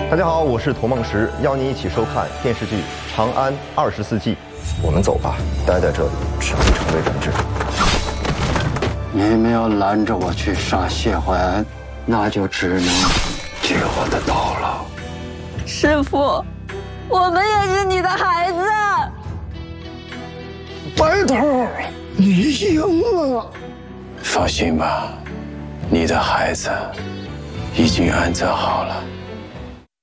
大家好，我是童梦石，邀您一起收看电视剧《长安24季》。我们走吧，待在这里只会成为人质。 你们要拦着我去杀谢怀安，那就只能接我的刀了。 师父，我们也是你的孩子。 白头，你赢了。放心吧，你的孩子已经安葬好了。